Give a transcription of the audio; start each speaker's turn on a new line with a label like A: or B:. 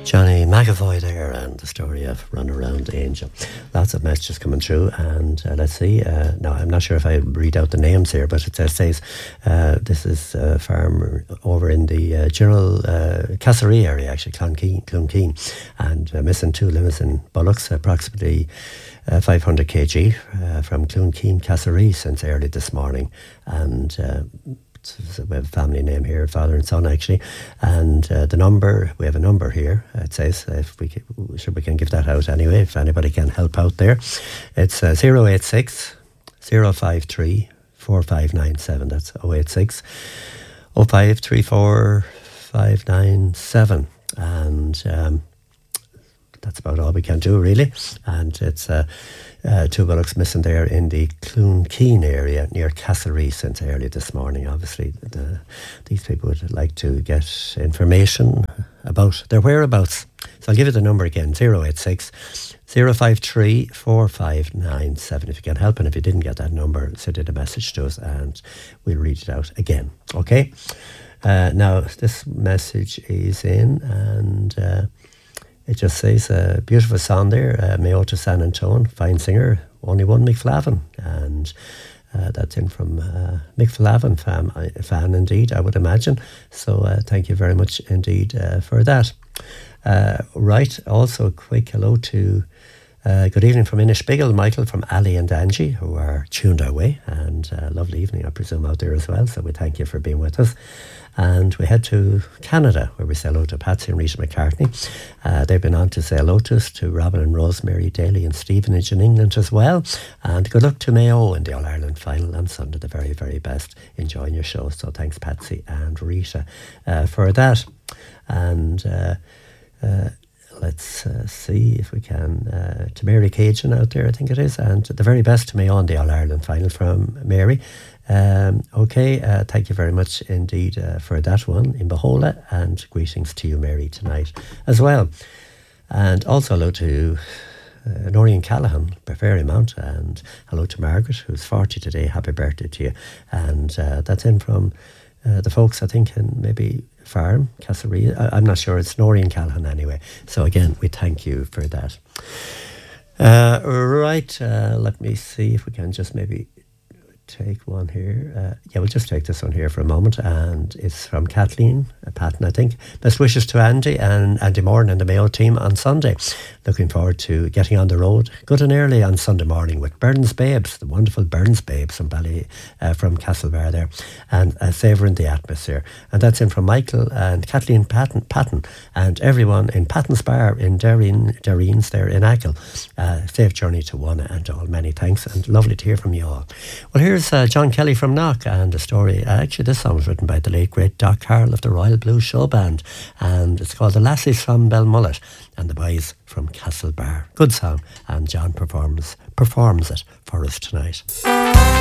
A: Johnny McAvoy there, and the story of Run Around Angel. Lots of messages coming through, and let's see. Now, I'm not sure if I read out the names here, but it says this is a farm over in the Gerald Castlereagh area, actually, Clonkeene, and missing 2 limousine bullocks, approximately 500 kg from Clonkeene, Castlereagh since early this morning, and we have a family name here, father and son actually, and the number, we have a number here, it says, if we can give that out anyway, if anybody can help out there. It's 086 053 4597, that's 086 0534 597, and that's about all we can do really. And it's 2 bullocks missing there in the Clonkeene area near Castlereagh since early this morning. Obviously these people would like to get information about their whereabouts, so I'll give you the number again, 086 053 4597 if you can help, and if you didn't get that number, send it a message to us and we'll read it out again. Okay, now this message is in, and it just says, a beautiful song there, Mayo to San Antone, fine singer, only one Mick Flavin, and that's in from Mick Flavin fan indeed, I would imagine. So thank you very much indeed for that. Right, also a quick hello to good evening from Inishbiggle, Michael from Ali and Angie, who are tuned our way, and lovely evening I presume out there as well, so we thank you for being with us. And we head to Canada, where we say hello to Patsy and Rita McCartney. They've been on to say hello to us, to Robin and Rosemary Daly and Stevenage in England as well. And good luck to Mayo in the All-Ireland final on Sunday, the very, very best. Enjoying your show. So thanks, Patsy and Rita, for that. And let's see if we can, to Mary Cajun out there, I think it is, and the very best to Mayo in the All-Ireland final from Mary. Okay, thank you very much indeed for that one in Bahola, and greetings to you, Mary, tonight as well. And also hello to Noreen Callahan, Fairymount, and hello to Margaret, who's 40 today. Happy birthday to you. And that's in from the folks, I think, in maybe Farm, Castlereagh. I'm not sure, it's Noreen Callahan anyway. So again, we thank you for that. Right, let me see if we can just maybe take one here. Yeah, we'll just take this one here for a moment, and it's from Kathleen Patton, I think. Best wishes to Andy and Andy Moran and the Mayo team on Sunday. Looking forward to getting on the road good and early on Sunday morning with Burns Babes, the wonderful Burns Babes from from Castlebar there, and savouring the atmosphere. And that's in from Michael and Kathleen Patton and everyone in Patton's Bar in Derreens there in Achill. Safe journey to one and all. Many thanks, and lovely to hear from you all. Well, here's John Kelly from Knock, and a story. Actually, this song was written by the late great Doc Carroll of the Royal Blue Show Band, and it's called The Lassies from Belmullet and the Boys from Castlebar. Good song, and John performs it for us tonight.